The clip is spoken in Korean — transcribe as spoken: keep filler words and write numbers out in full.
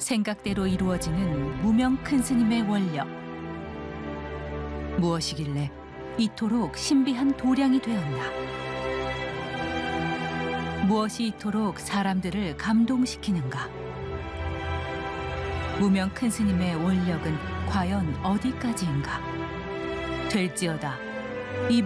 생각대로 이루어지는 무명 큰 스님의 원력. 무엇이길래 이토록 신비한 도량이 되었나? 무엇이 이토록 사람들을 감동시키는가? 무명 큰 스님의 원력은 과연 어디까지인가? 될지어다. 이